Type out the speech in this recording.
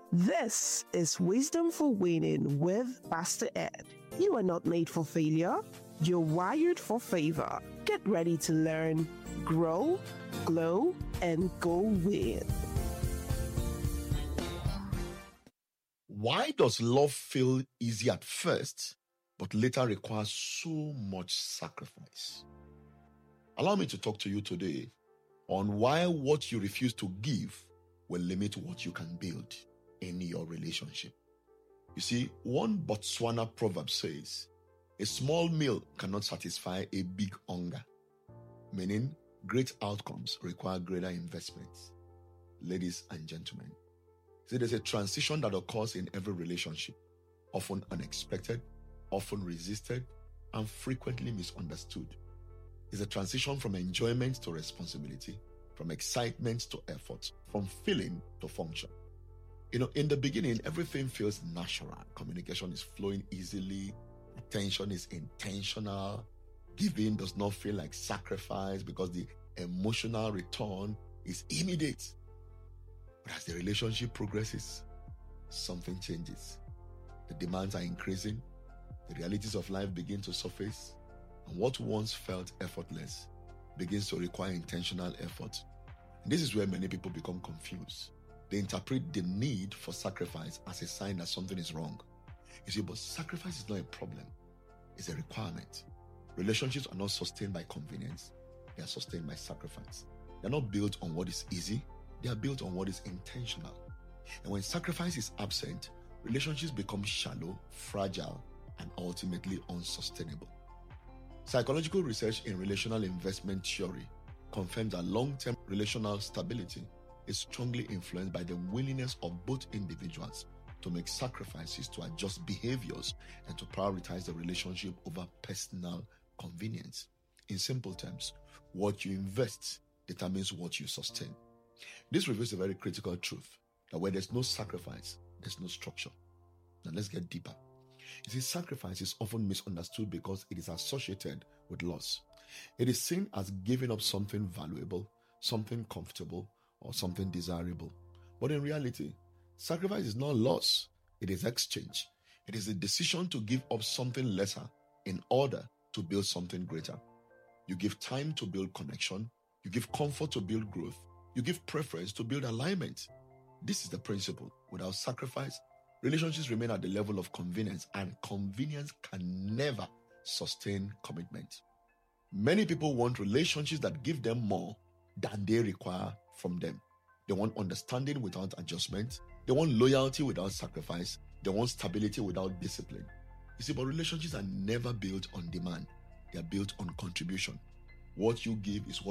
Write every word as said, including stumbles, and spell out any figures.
This is Wisdom for Winning with Pastor Ed. You are not made for failure, you're wired for favor. Get ready to learn, grow, glow, and go win. Why does love feel easy at first, but later requires so much sacrifice? Allow me to talk to you today on why what you refuse to give will limit what you can build in your relationship. You see, one Botswana proverb says, a small meal cannot satisfy a big hunger, meaning great outcomes require greater investments. Ladies and gentlemen, see, there's a transition that occurs in every relationship, often unexpected, often resisted, and frequently misunderstood. It's a transition from enjoyment to responsibility, from excitement to effort, from feeling to function. You know, in the beginning, everything feels natural. Communication is flowing easily. Attention is intentional. Giving does not feel like sacrifice because the emotional return is immediate. But as the relationship progresses, something changes. The demands are increasing. The realities of life begin to surface. And what once felt effortless begins to require intentional effort. And this is where many people become confused. They interpret the need for sacrifice as a sign that something is wrong. You see, but sacrifice is not a problem. It's a requirement. Relationships are not sustained by convenience. They are sustained by sacrifice. They're not built on what is easy. They are built on what is intentional. And when sacrifice is absent, relationships become shallow, fragile, and ultimately unsustainable. Psychological research in relational investment theory confirms that long-term relational stability is strongly influenced by the willingness of both individuals to make sacrifices to adjust behaviors and to prioritize the relationship over personal convenience. In simple terms, what you invest determines what you sustain. This reveals a very critical truth, that where there's no sacrifice, there's no structure. Now let's get deeper. You see, sacrifice is often misunderstood because it is associated with loss. It is seen as giving up something valuable, something comfortable, or something desirable. But in reality, sacrifice is not loss, it is exchange. It is a decision to give up something lesser in order to build something greater. You give time to build connection, you give comfort to build growth, you give preference to build alignment. This is the principle. Without sacrifice, relationships remain at the level of convenience, and convenience can never sustain commitment. Many people want relationships that give them more than they require from them. They want understanding without adjustment. They want loyalty without sacrifice. They want stability without discipline. You see, but relationships are never built on demand. They are built on contribution. What you give is what